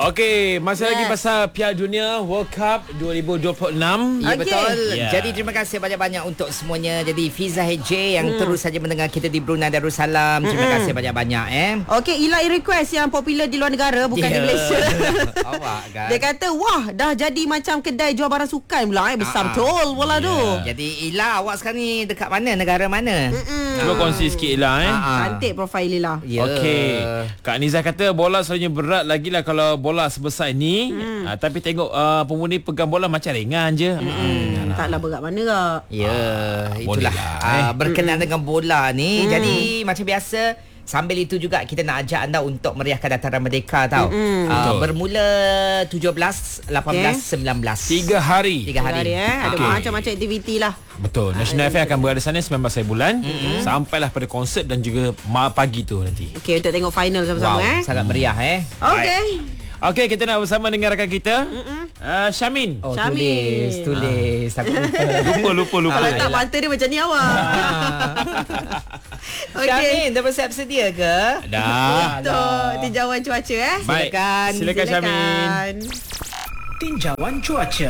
Okey, masih lagi pasal Piala Dunia World Cup 2026. Ya, betul. Ya. Jadi terima kasih banyak-banyak untuk semuanya. Jadi Fiza HJ yang terus saja mendengar kita di Brunei Darussalam. Terima kasih banyak-banyak Okey, Ilai request yang popular di luar negara, bukan di Malaysia. Awak kan. Dia kata, wah, dah jadi macam kedai jual barang sukan pula. Besar betul bola tu. Jadi Ila, awak sekarang ni dekat mana? Negara mana? Cuba kongsi sikit Ila Cantik profil Lila. Ya. Okey. Kak Nizah kata bola selalunya berat lagi lah kalau bola sebesar ini. Tapi tengok pemundi pegang bola macam ringan je. Taklah berat mana kak. Ya, itulah bolehlah, berkenaan dengan bola ni. Jadi macam biasa, sambil itu juga kita nak ajak anda untuk meriahkan Dataran Merdeka tau. Bermula 17, 18, 19. 3 hari. 3 hari. Ada macam-macam aktiviti lah. Betul. National FM akan berada sana 19 hari bulan. Sampailah pada konsert dan juga pagi tu nanti. Okey, untuk tengok final sama-sama. Sangat meriah Okey. Okey, kita nak bersama dengan rakan kita. Syamin. Oh, Syamin. tulis. Tapi Lupa. Kalau tak mata dia macam ni awak. Syamin, dah bersiap sedia ke? Dah. Untuk tinjauan cuaca Baik. Silakan Syamin. Tinjauan cuaca.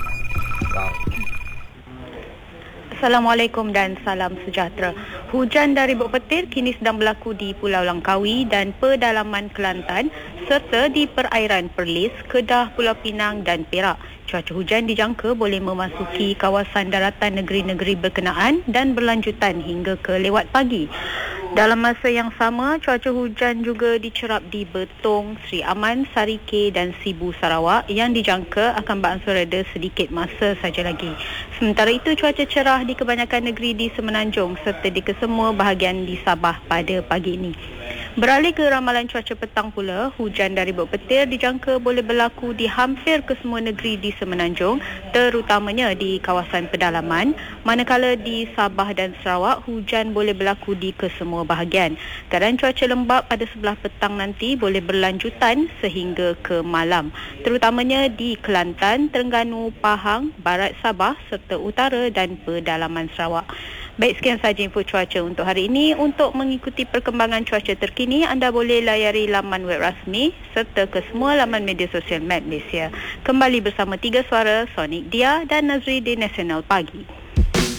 Assalamualaikum dan salam sejahtera. Hujan dari Bukit Petir kini sedang berlaku di Pulau Langkawi dan pedalaman Kelantan serta di perairan Perlis, Kedah, Pulau Pinang dan Perak. Cuaca hujan dijangka boleh memasuki kawasan daratan negeri-negeri berkenaan dan berlanjutan hingga ke lewat pagi. Dalam masa yang sama, cuaca hujan juga dicerap di Betong, Sri Aman, Sarike dan Sibu Sarawak yang dijangka akan berangsur reda sedikit masa saja lagi. Sementara itu, cuaca cerah di kebanyakan negeri di Semenanjung serta di kesemua bahagian di Sabah pada pagi ini. Beralih ke ramalan cuaca petang pula, hujan dari Bukit Petir dijangka boleh berlaku di hampir kesemua negeri di Semenanjung, terutamanya di kawasan pedalaman, manakala di Sabah dan Sarawak, hujan boleh berlaku di kesemua bahagian. Keadaan cuaca lembap pada sebelah petang nanti boleh berlanjutan sehingga ke malam, terutamanya di Kelantan, Terengganu, Pahang, Barat Sabah serta utara dan pedalaman Sarawak. Baik, sekian sahaja info cuaca untuk hari ini. Untuk mengikuti perkembangan cuaca terkini, anda boleh layari laman web rasmi serta ke semua laman media sosial Map Malaysia. Kembali bersama Tiga Suara, Sonic Dia dan Nazri di Nasional Pagi.